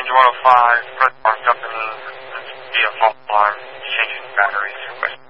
Passenger 105, press bar company, via fault alarm, changing batteries.